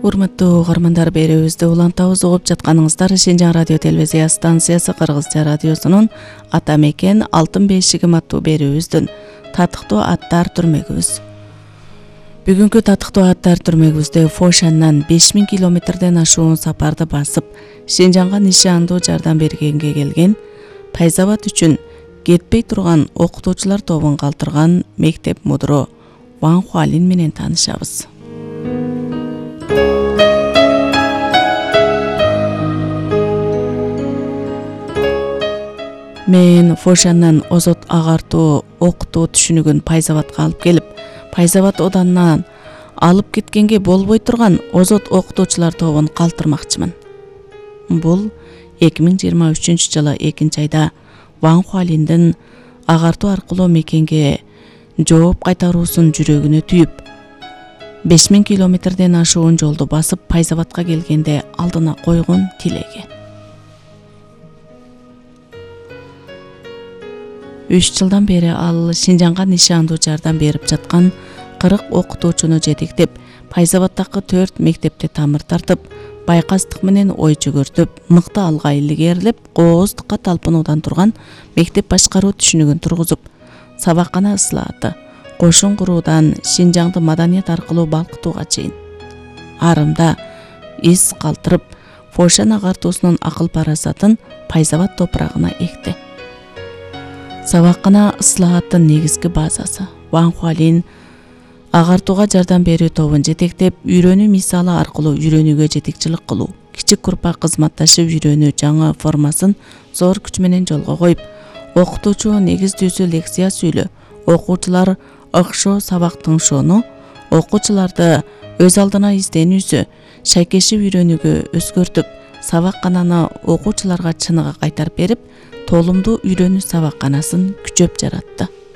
Урматтуу угармандар, берүүбүздү улантабыз, угуп жатканыңыздар Шинжаң радио телевизия станциясы Кыргызча радиосунун ата мекен алтын бешигим аттуу берүүбүздүн татыктуу аттар түрмөгүбүз. Бүгүнкү татыктуу аттар түрмөгүбүздө Фошандан 5000 километрден ашуун сапарды басып, Шинжаңга нишандуу жардам бергенге келген, Пайзабат үчүн кетпей турган окутуучулар тобун калтырган мектеп мудро Ван Хуалин менен таанышабыз. Мен Фошандан озот агартуу окутуу түшүнүгүн Пайзабатка алып келип, Пайзабат оданынан алып кеткенге болбой турган озот окутуучулар тобун калтырмакчымын. Бул 2023 жылы 2-айда Ван Хуалиндин агартуу аркылуу мекенге жооп кайтаруусун жүрөгүнө түйүп, 5000 километрден ашуун жолду басып Пайзабатка келгенде алдына койгон тилеги. 3 жылдан бери ал Шинжаңга нишандуу жардам берип жаткан 40 окутуучуну жетектеп, Пайзабаттагы 4 мектепте тамыр тартып, байкастык менен ой жүгүртүп, мыкты алга илгерилеп, кооздукка талпынуудан турган мектеп башкаруу түшүнүгүн тургузуп, сабаккана ыслааты, кошун куруудан Шинжаңды маданият аркылуу балкытууга чейин арымда из калтырып, Фошан агартуусунун акыл парасатын Пайзабат топурагына экти. Сабаккана ыслааттын негизги базасы Ван Хуалин агартууга жардам берүү тобун жетектеп, үйрөнүү мисалы аркылуу үйрөнүүгө жетекчилик кылуу, кичик группа кызматташып үйрөнүү жаңы формасын зор күч менен жолго коюп, окутуучу негиздүүсү лекция сүйлөө, окуучулар ыкшоо сабак тыңшоону, окуучуларды өз алдына изденүүсү, шайкешип үйрөнүүгө өзгөртүп, сабаккананы окуучуларга чыныгы кайтарып берип, толумдуу үйрөнүү сабакканасын күчөп жаратты.